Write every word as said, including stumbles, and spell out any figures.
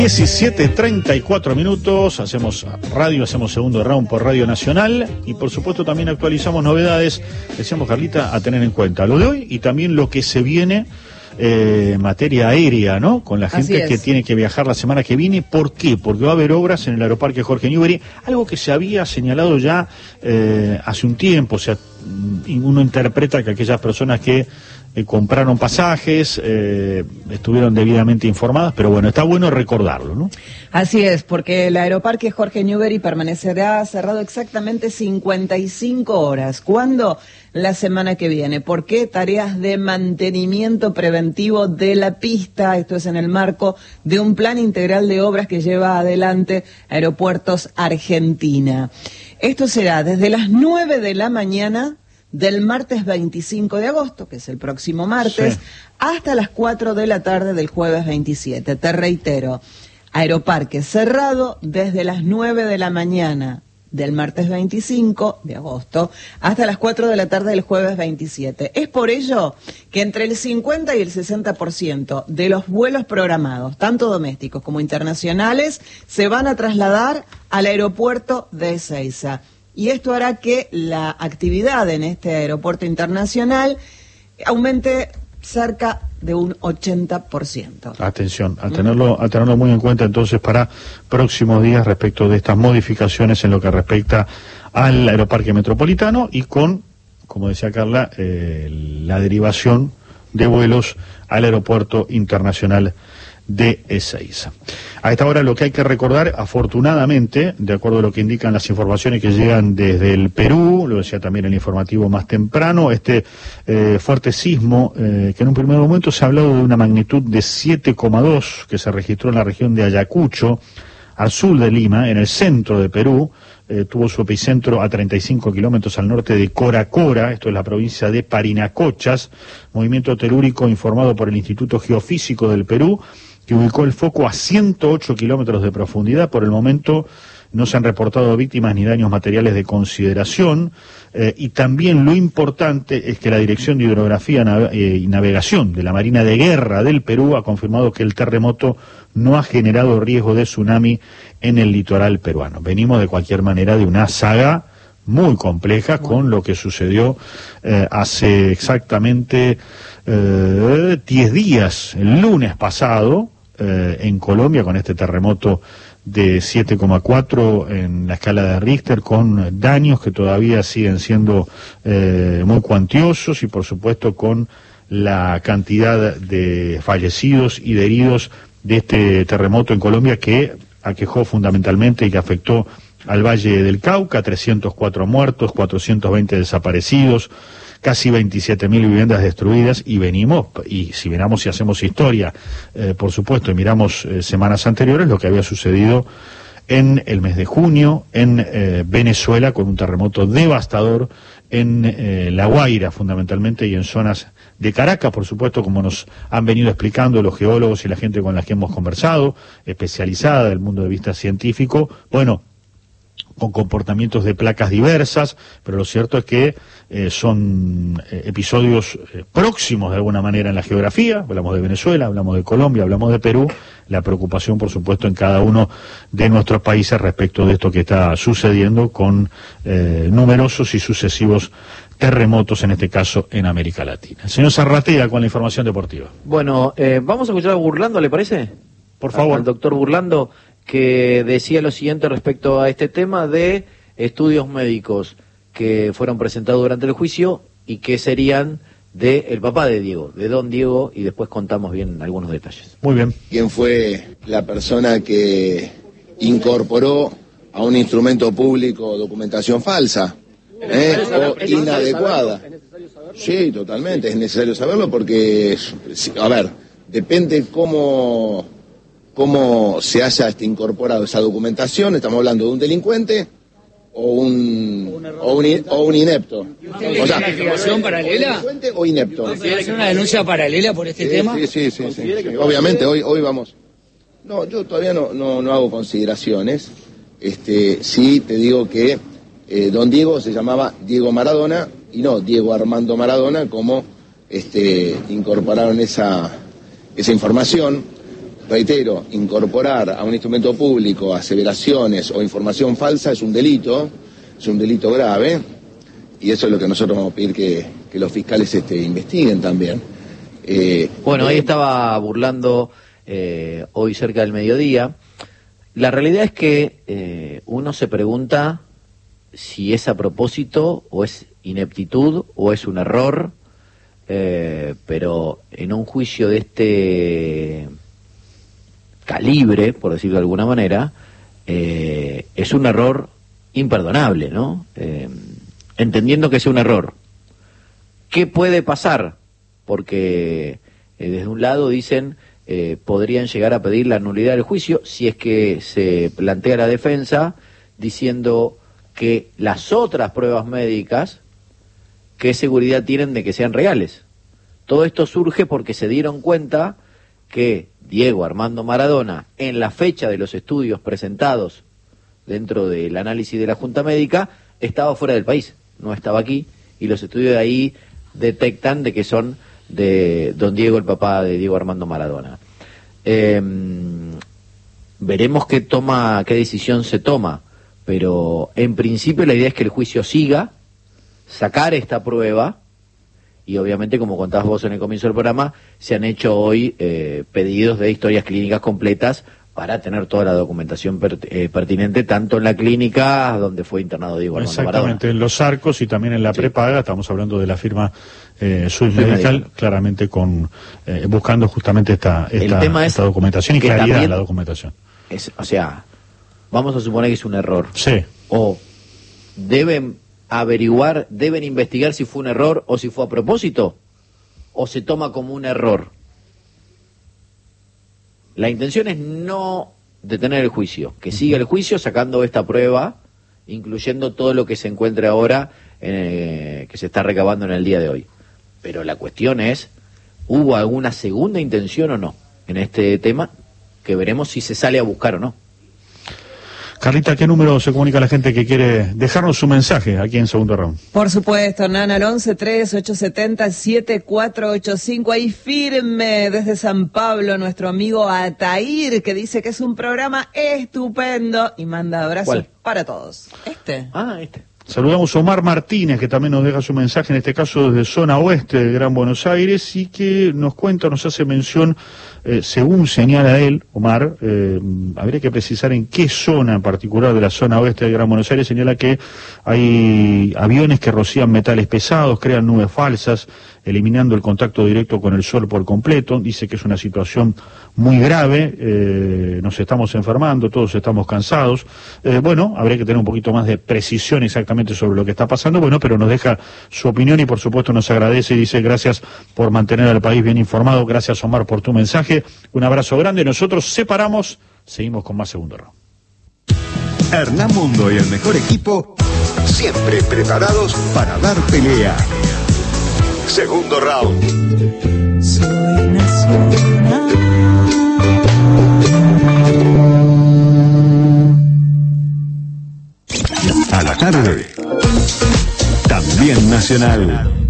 diecisiete treinta y cuatro minutos, hacemos radio, hacemos segundo round por Radio Nacional y por supuesto también actualizamos novedades, decíamos Carlita, a tener en cuenta lo de hoy y también lo que se viene eh, en materia aérea, ¿no? Con la gente que tiene que viajar la semana que viene. ¿Por qué? Porque va a haber obras en el Aeroparque Jorge Newbery, algo que se había señalado ya eh, hace un tiempo. O sea, uno interpreta que aquellas personas que Eh, compraron pasajes, eh, estuvieron debidamente informadas, pero bueno, está bueno recordarlo, ¿no? Así es, porque el Aeroparque Jorge Newbery permanecerá cerrado exactamente cincuenta y cinco horas. ¿Cuándo? La semana que viene. ¿Por qué? Tareas de mantenimiento preventivo de la pista. Esto es en el marco de un plan integral de obras que lleva adelante Aeropuertos Argentina. Esto será desde las nueve de la mañana del martes veinticinco de agosto, que es el próximo martes, sí, hasta las cuatro de la tarde del jueves veintisiete. Te reitero, Aeroparque cerrado desde las nueve de la mañana del martes veinticinco de agosto hasta las cuatro de la tarde del jueves veintisiete. Es por ello que entre el cincuenta y el sesenta por ciento de los vuelos programados, tanto domésticos como internacionales, se van a trasladar al aeropuerto de Ezeiza. Y esto hará que la actividad en este aeropuerto internacional aumente cerca de un ochenta por ciento. Atención, a tenerlo, a tenerlo muy en cuenta entonces para próximos días respecto de estas modificaciones en lo que respecta al aeroparque metropolitano y con, como decía Carla, eh, la derivación de vuelos al aeropuerto internacional de Ezeiza. A esta hora lo que hay que recordar, afortunadamente, de acuerdo a lo que indican las informaciones que llegan desde el Perú, lo decía también el informativo más temprano, este eh, fuerte sismo, eh, que en un primer momento se ha hablado de una magnitud de siete coma dos que se registró en la región de Ayacucho, al sur de Lima, en el centro de Perú, eh, tuvo su epicentro a treinta y cinco kilómetros al norte de Coracora, esto es la provincia de Parinacochas, movimiento telúrico informado por el Instituto Geofísico del Perú, que ubicó el foco a ciento ocho kilómetros de profundidad. Por el momento no se han reportado víctimas ni daños materiales de consideración, eh, y también lo importante es que la Dirección de Hidrografía y Navegación de la Marina de Guerra del Perú ha confirmado que el terremoto no ha generado riesgo de tsunami en el litoral peruano. Venimos de cualquier manera de una saga muy compleja con lo que sucedió eh, hace exactamente eh, diez días, el lunes pasado, eh, en Colombia, con este terremoto de siete coma cuatro en la escala de Richter, con daños que todavía siguen siendo eh, muy cuantiosos y por supuesto con la cantidad de fallecidos y de heridos de este terremoto en Colombia que aquejó fundamentalmente y que afectó al Valle del Cauca, trescientos cuatro muertos, cuatrocientos veinte desaparecidos, casi veintisiete mil viviendas destruidas, y venimos, y si miramos y hacemos historia, eh, por supuesto, y miramos eh, semanas anteriores, lo que había sucedido en el mes de junio en eh, Venezuela, con un terremoto devastador en eh, La Guaira, fundamentalmente, y en zonas de Caracas, por supuesto, como nos han venido explicando los geólogos y la gente con la que hemos conversado, especializada del mundo de vista científico, bueno, con comportamientos de placas diversas, pero lo cierto es que eh, son eh, episodios eh, próximos de alguna manera en la geografía. Hablamos de Venezuela, hablamos de Colombia, hablamos de Perú. La preocupación, por supuesto, en cada uno de nuestros países respecto de esto que está sucediendo con eh, numerosos y sucesivos terremotos, en este caso en América Latina. El señor Zarratea con la información deportiva. Bueno, eh, vamos a escuchar a Burlando, ¿le parece? Por favor. Al doctor Burlando, que decía lo siguiente respecto a este tema de estudios médicos que fueron presentados durante el juicio y que serían de el papá de Diego, de don Diego, y después contamos bien algunos detalles. Muy bien. ¿Quién fue la persona que incorporó a un instrumento público documentación falsa eh, o inadecuada? Sí, totalmente, es necesario saberlo porque, a ver, depende cómo... cómo se haya este, incorporado esa documentación. Estamos hablando de un delincuente o un o un, o un inepto. ¿Usted o sea, una investigación paralela? ¿O delincuente o inepto? ¿Usted hacer una denuncia paralela por este sí, tema? Sí, sí, sí, sí, sí. Obviamente, hoy hoy vamos. No, yo todavía no, no, no hago consideraciones. Este, sí te digo que eh, don Diego se llamaba Diego Maradona y no Diego Armando Maradona, como este, incorporaron esa, esa información. reitero, incorporar a un instrumento público aseveraciones o información falsa es un delito, es un delito grave, y eso es lo que nosotros vamos a pedir que, que los fiscales este, investiguen también. Eh, bueno, eh, ahí estaba burlando eh, hoy cerca del mediodía. La realidad es que eh, uno se pregunta si es a propósito o es ineptitud o es un error, eh, pero en un juicio de este calibre, por decirlo de alguna manera, eh, es un error imperdonable, ¿no? Eh, entendiendo que es un error. ¿Qué puede pasar? Porque eh, desde un lado dicen eh, podrían llegar a pedir la nulidad del juicio si es que se plantea la defensa diciendo que las otras pruebas médicas, ¿qué seguridad tienen de que sean reales? Todo esto surge porque se dieron cuenta que Diego Armando Maradona, en la fecha de los estudios presentados dentro del análisis de la Junta Médica, estaba fuera del país, no estaba aquí, y los estudios de ahí detectan de que son de don Diego, el papá de Diego Armando Maradona. Eh, veremos qué toma, qué decisión se toma, pero en principio la idea es que el juicio siga, sacar esta prueba, y obviamente, como contabas vos en el comienzo del programa, se han hecho hoy eh, pedidos de historias clínicas completas para tener toda la documentación per, eh, pertinente, tanto en la clínica donde fue internado Diego Armando Maradona. Exactamente, en los arcos y también en la Sí. prepaga, estamos hablando de la firma eh, Swiss Medical, claramente con eh, buscando justamente esta, esta, tema es esta documentación y que claridad también en la documentación. Es, o sea, vamos a suponer que es un error. Sí. O deben averiguar, deben investigar si fue un error o si fue a propósito, o se toma como un error. La intención es no detener el juicio, que siga el juicio sacando esta prueba, incluyendo todo lo que se encuentre ahora, eh, que se está recabando en el día de hoy. Pero la cuestión es, ¿hubo alguna segunda intención o no en este tema? Que veremos si se sale a buscar o no. Carlita, ¿qué número se comunica a la gente que quiere dejarnos su mensaje aquí en Segundo Round? Por supuesto, Hernán, al once tres ocho siete cero siete cuatro ocho cinco, ahí firme desde San Pablo nuestro amigo Atair, que dice que es un programa estupendo y manda abrazos ¿Cuál? para todos. Este. Ah, este. Saludamos a Omar Martínez, que también nos deja su mensaje, en este caso desde zona oeste de Gran Buenos Aires, y que nos cuenta, nos hace mención, eh, según señala él, Omar, eh, habría que precisar en qué zona en particular de la zona oeste de Gran Buenos Aires, señala que hay aviones que rocían metales pesados, crean nubes falsas, eliminando el contacto directo con el sol por completo. Dice que es una situación muy grave, eh, nos estamos enfermando, todos estamos cansados. Eh, bueno, habría que tener un poquito más de precisión exactamente sobre lo que está pasando, bueno, pero nos deja su opinión y por supuesto nos agradece y dice gracias por mantener al país bien informado. Gracias, Omar, por tu mensaje. Un abrazo grande. Nosotros separamos, seguimos con más Segundo Round. Hernán Mundo y el mejor equipo, siempre preparados para dar pelea. Segundo Round. Soy nacional. A la tarde, también nacional.